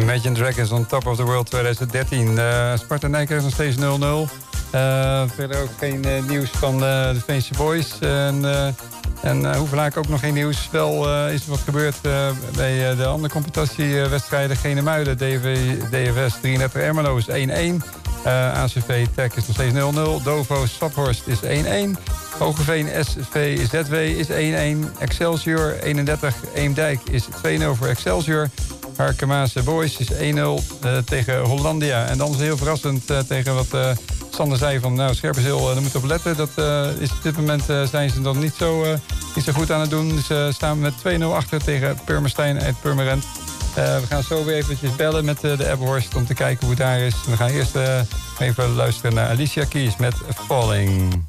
Imagine Dragons on Top of the World 2013. Sparta Nijkerk nog steeds 0-0. Verder ook geen nieuws van de Veense Boys. En Hoevelaak ook nog geen nieuws. Wel is er wat gebeurd bij de andere competitiewedstrijden. Genemuiden, DFS 33 Ermelo is 1-1. ACV Tech is nog steeds 0-0. Dovo Staphorst is 1-1. Hogeveen SV ZW is 1-1. Excelsior 31 Eemdijk is 2-0 voor Excelsior. Harkemaanse Boys is 1-0 tegen Hollandia. En dan is heel verrassend tegen wat Sander zei van... Scherpenzeel, daar moet op letten. Dat is op dit moment zijn ze dan niet zo goed aan het doen. Dus staan we met 2-0 achter tegen Purmerstein uit Purmerend. We gaan zo weer eventjes bellen met de Ebbehorst om te kijken hoe het daar is. We gaan eerst even luisteren naar Alicia Keys met Falling.